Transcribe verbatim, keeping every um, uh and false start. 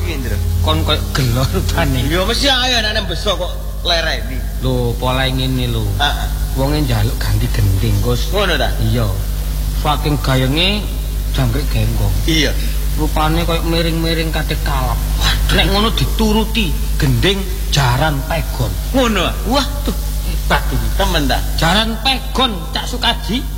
iki, Ndro. Kon koyo gelo rupane. Ya mesti ayo nek besok kok lereni. Lho, pola ngene lho. Heeh. Wonge njaluk ganti gending, Gus. Ngono ta? Iya. Saking gayenge jangkrik genggong. Iya. Rupane koyo miring-miring kate kalap. Nek ngono dituruti gending jaran pegon. Ngono. Wah, tuh hebat iki. Temen ta? Jaran pegon Cak Sukaji.